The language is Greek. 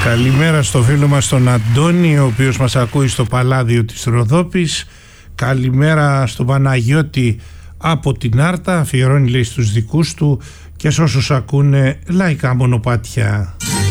Καλημέρα στο φίλο μας τον Αντώνη, ο οποίος μας ακούει στο Παλάδιο της Ροδόπης. Καλημέρα στον Παναγιώτη από την Άρτα, αφιερώνει λέει στους δικούς του και σε όσους ακούνε λαϊκά μονοπάτια.